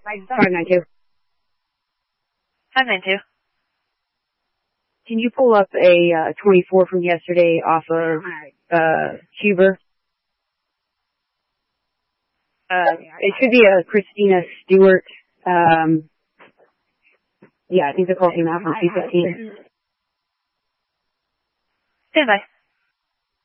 592. 592. Can you pull up a 24 from yesterday off of Huber? It should be a Christina Stewart. Yeah, I think the call came out from 215. Stand by.